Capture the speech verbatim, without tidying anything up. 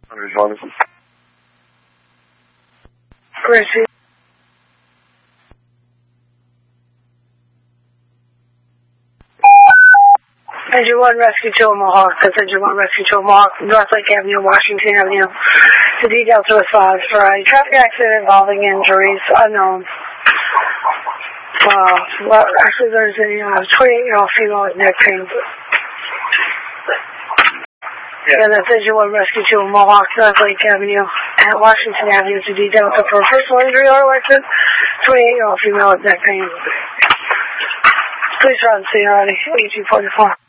Gracie. Engine one, Rescue two, Mohawk. That's Engine one, Rescue two, Mohawk. North Lake Avenue, Washington Avenue. The details to respond for a traffic accident involving injuries unknown. Uh, well, actually, there's a uh, twenty-eight-year-old female with neck pain. Yeah. And that's Engine one, Rescue two, Mohawk, North Lake Avenue, at Washington Avenue. The details are for a personal injury or elected. twenty-eight-year-old female with neck pain. Please run, see you already. eighteen forty-four.